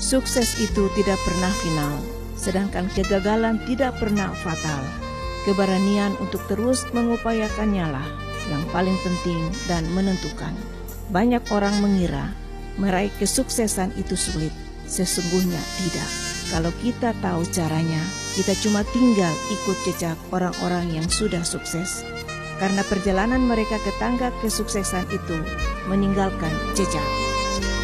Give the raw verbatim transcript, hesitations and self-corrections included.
Sukses itu tidak pernah final, sedangkan kegagalan tidak pernah fatal. Keberanian untuk terus mengupayakannya lah yang paling penting dan menentukan. Banyak orang mengira meraih kesuksesan itu sulit. Sesungguhnya tidak. Kalau kita tahu caranya, kita cuma tinggal ikut jejak orang-orang yang sudah sukses. Karena perjalanan mereka ke tangga kesuksesan itu meninggalkan jejak.